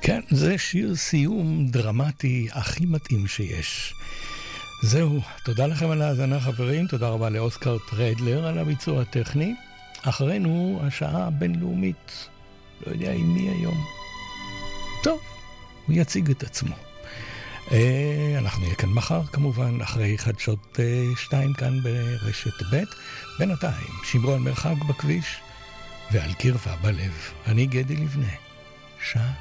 כן, זה שיר סיום דרמטי הכי מתאים שיש. זהו, תודה לכם על ההאזנה חברים, תודה רבה לאוסקר טרדלר על הביצוע הטכני. אחרינו השעה הבינלאומית, לא יודע עם מי היום. טוב, הוא יציג את עצמו. אנחנו נהיה כאן מחר כמובן, אחרי חדשות 2 כאן ברשת ב'. בינתיים, שמרו על מרחק בכביש ועל קרבה בלב. אני גדי לבנה. שעה